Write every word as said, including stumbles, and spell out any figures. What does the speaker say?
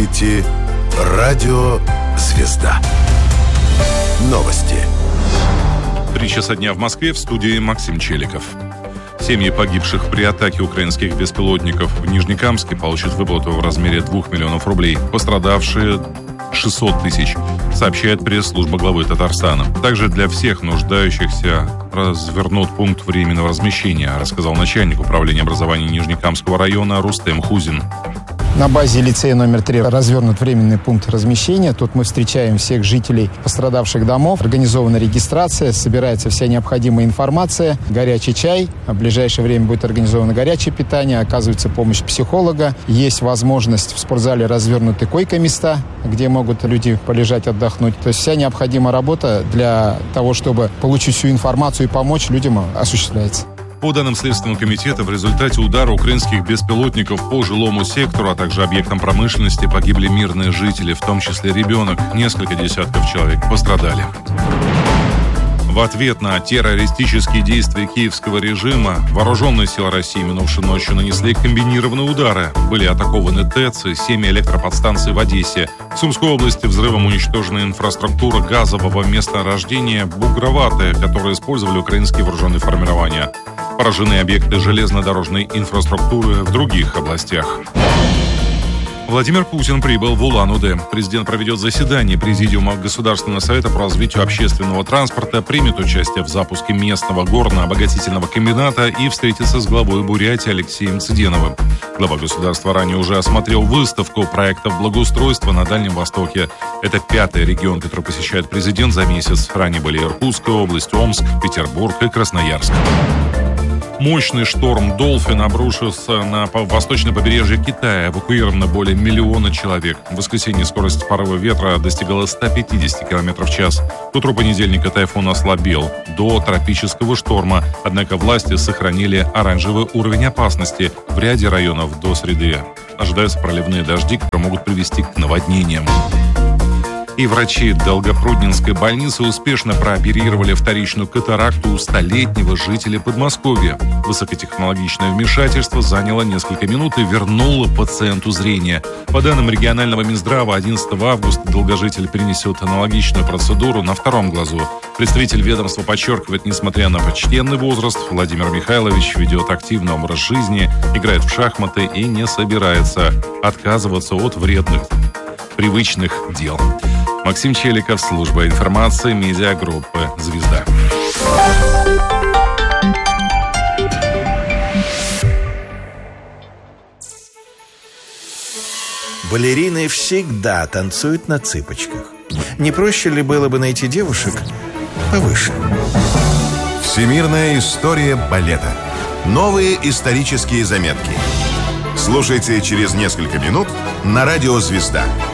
слушаете Радио «Звезда». Новости. Три часа дня в Москве, в студии Максим Челиков. Семьи погибших при атаке украинских беспилотников в Нижнекамске получат выплату в размере двух миллионов рублей. Пострадавшие шестьсот тысяч, сообщает пресс-служба главы Татарстана. Также для всех нуждающихся развернут пункт временного размещения, рассказал начальник управления образования Нижнекамского района Рустем Хузин. На базе лицея номер три развернут временный пункт размещения. Тут мы встречаем всех жителей пострадавших домов. Организована регистрация, собирается вся необходимая информация. Горячий чай. В ближайшее время будет организовано горячее питание. Оказывается помощь психолога. Есть возможность в спортзале развернуты койко-места, где могут люди полежать, отдохнуть. То есть вся необходимая работа для того, чтобы получить всю информацию и помочь людям, осуществляется. По данным Следственного комитета, в результате удара украинских беспилотников по жилому сектору, а также объектам промышленности погибли мирные жители, в том числе ребенок. Несколько десятков человек пострадали. В ответ на террористические действия киевского режима вооруженные силы России минувшей ночью нанесли комбинированные удары. Были атакованы ТЭЦ и семь электроподстанций в Одессе. В Сумской области взрывом уничтожена инфраструктура газового месторождения Бугроватое, которое использовали украинские вооруженные формирования. Поражены объекты железнодорожной инфраструктуры в других областях. Владимир Путин прибыл в Улан-Удэ. Президент проведет заседание Президиума Государственного совета по развитию общественного транспорта, примет участие в запуске местного горно-обогатительного комбината и встретится с главой Бурятии Алексеем Цыденовым. Глава государства ранее уже осмотрел выставку проектов благоустройства на Дальнем Востоке. Это пятый регион, который посещает президент за месяц. Ранее были Иркутская область, Омск, Петербург и Красноярск. Мощный шторм «Долфин» обрушился на восточное побережье Китая. Эвакуировано более миллиона человек. В воскресенье скорость порыва ветра достигала ста пятидесяти километров в час. К утру понедельника тайфун ослабел до тропического шторма. Однако власти сохранили оранжевый уровень опасности. В ряде районов до среды ожидаются проливные дожди, которые могут привести к наводнениям. И врачи Долгопрудненской больницы успешно прооперировали вторичную катаракту у столетнего жителя Подмосковья. Высокотехнологичное вмешательство заняло несколько минут и вернуло пациенту зрение. По данным регионального Минздрава, одиннадцатого августа долгожитель перенесет аналогичную процедуру на втором глазу. Представитель ведомства подчеркивает, несмотря на почтенный возраст, Владимир Михайлович ведет активный образ жизни, играет в шахматы и не собирается отказываться от вредных привычных дел. Максим Челиков, служба информации, медиагруппы «Звезда». Балерины всегда танцуют на цыпочках. Не проще ли было бы найти девушек повыше? Всемирная история балета. Новые исторические заметки. Слушайте через несколько минут на Радио «Звезда».